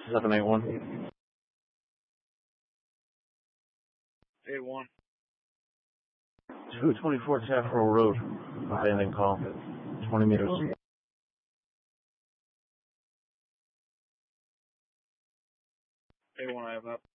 781. 81. 224 Taffrell Road. Abandoned call. 20 meters. 81, I have up.